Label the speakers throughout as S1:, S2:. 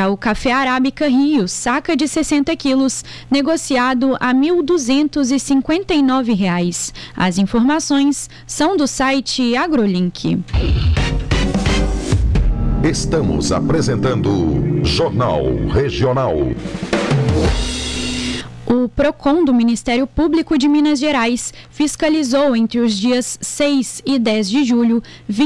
S1: Já o café arábica Rio, saca de 60 quilos, negociado a R$ 1.259. As informações são do site AgroLink.
S2: Estamos apresentando Jornal Regional.
S1: O PROCON do Ministério Público de Minas Gerais fiscalizou entre os dias 6 e 10 de julho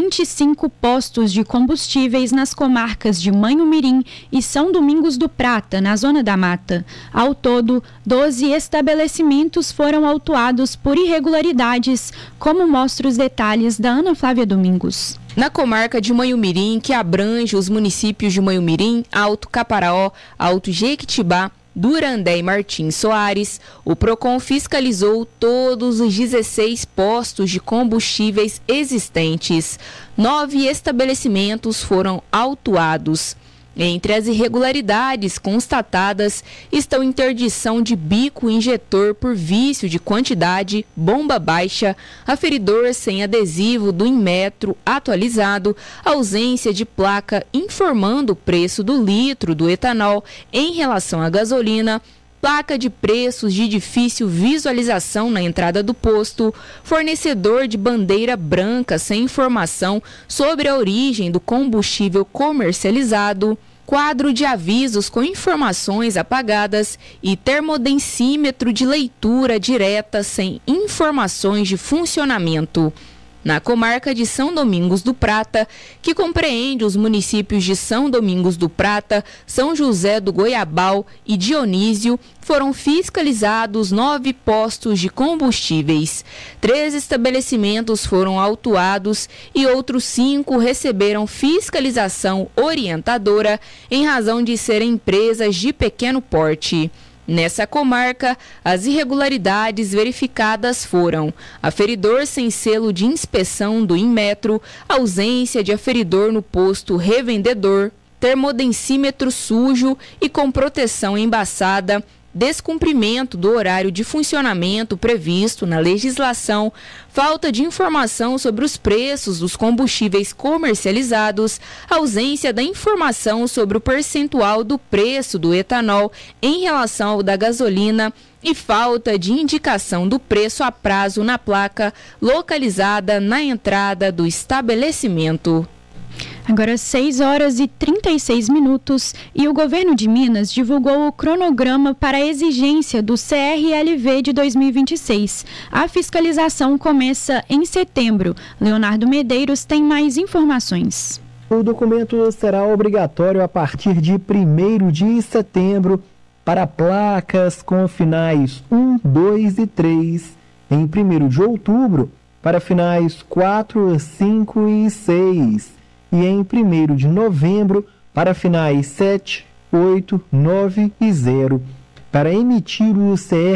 S1: 25 postos de combustíveis nas comarcas de Manhumirim e São Domingos do Prata, na Zona da Mata. Ao todo, 12 estabelecimentos foram autuados por irregularidades, como mostra os detalhes da Ana Flávia Domingos.
S3: Na comarca de Manhumirim, que abrange os municípios de Manhumirim, Alto Caparaó, Alto Jequitibá, Durandé e Martins Soares, o PROCON fiscalizou todos os 16 postos de combustíveis existentes. 9 estabelecimentos foram autuados. Entre as irregularidades constatadas estão interdição de bico injetor por vício de quantidade, bomba baixa, aferidor sem adesivo do Inmetro atualizado, ausência de placa informando o preço do litro do etanol em relação à gasolina, placa de preços de difícil visualização na entrada do posto, fornecedor de bandeira branca sem informação sobre a origem do combustível comercializado, quadro de avisos com informações apagadas e termodensímetro de leitura direta sem informações de funcionamento. Na comarca de São Domingos do Prata, que compreende os municípios de São Domingos do Prata, São José do Goiabal e Dionísio, foram fiscalizados 9 postos de combustíveis. 3 estabelecimentos foram autuados e outros 5 receberam fiscalização orientadora em razão de serem empresas de pequeno porte. Nessa comarca, as irregularidades verificadas foram aferidor sem selo de inspeção do Inmetro, ausência de aferidor no posto revendedor, termodensímetro sujo e com proteção embaçada, descumprimento do horário de funcionamento previsto na legislação, falta de informação sobre os preços dos combustíveis comercializados, ausência da informação sobre o percentual do preço do etanol em relação ao da gasolina e falta de indicação do preço a prazo na placa localizada na entrada do estabelecimento.
S1: Agora 6 horas e 36 minutos e o governo de Minas divulgou o cronograma para a exigência do CRLV de 2026. A fiscalização começa em setembro. Leonardo Medeiros tem mais informações.
S4: O documento será obrigatório a partir de 1º de setembro para placas com finais 1, 2 e 3. Em 1º de outubro para finais 4, 5 e 6. E em 1º de novembro para finais 7, 8, 9 e 0. Para emitir o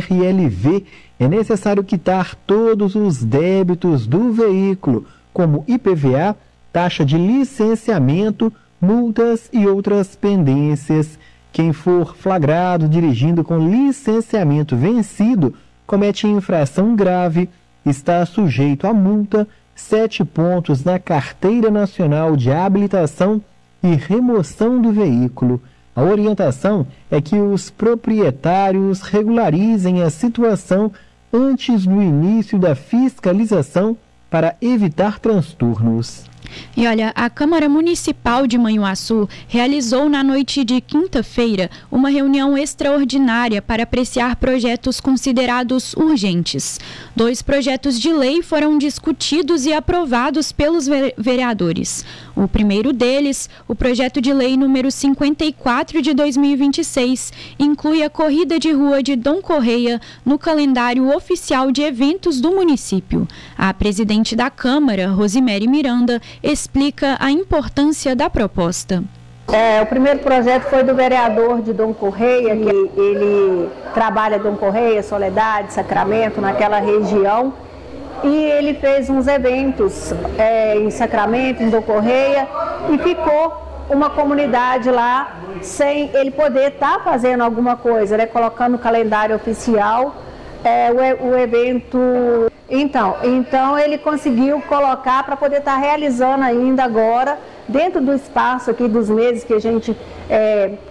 S4: CRLV, é necessário quitar todos os débitos do veículo, como IPVA, taxa de licenciamento, multas e outras pendências. Quem for flagrado dirigindo com licenciamento vencido comete infração grave, está sujeito a multa, 7 pontos na Carteira Nacional de Habilitação e remoção do veículo. A orientação é que os proprietários regularizem a situação antes do início da fiscalização para evitar transtornos.
S1: E olha, a Câmara Municipal de Manhuaçu realizou na noite de quinta-feira uma reunião extraordinária para apreciar projetos considerados urgentes. 2 projetos de lei foram discutidos e aprovados pelos vereadores. O primeiro deles, o projeto de lei número 54 de 2026, inclui a corrida de rua de Dom Correia no calendário oficial de eventos do município. A presidente da Câmara, Rosimere Miranda, explica a importância da proposta.
S5: O primeiro projeto foi do vereador de Dom Correia, que ele trabalha Dom Correia, Soledade, Sacramento, naquela região, e ele fez uns eventos em Sacramento, em Dom Correia, e ficou uma comunidade lá sem ele poder estar fazendo alguma coisa, né, colocando no calendário oficial o evento. Então ele conseguiu colocar para poder estar realizando ainda agora, dentro do espaço aqui dos meses que a gente